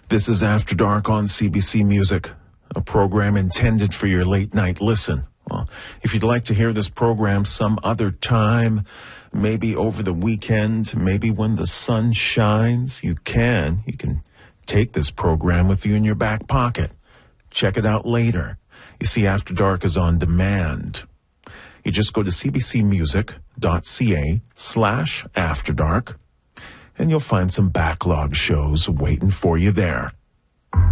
This is After Dark on CBC Music, a program intended for your late night listen. Well, if you'd like to hear this program some other time, maybe over the weekend, maybe when the sun shines, you can take this program with you in your back pocket. Check it out later. You see, After Dark is on demand. You just go to cbcmusic.ca/afterdark, and you'll find some backlog shows waiting for you there.